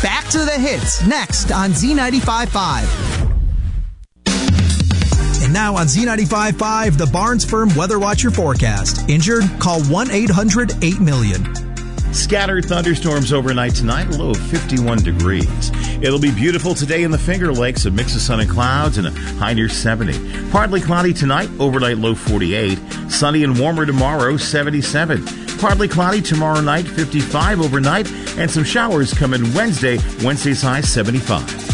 Back to the hits next on Z95.5. And now on Z95.5, the Barnes Firm Weather Watcher forecast. Injured? Call 1-800-8-million. Scattered thunderstorms overnight tonight, a low of 51 degrees. It'll be beautiful today in the Finger Lakes, a mix of sun and clouds, and a high near 70. Partly cloudy tonight, overnight low 48. Sunny and warmer tomorrow, 77. Partly cloudy tomorrow night, 55 overnight, and some showers come in Wednesday's high 75.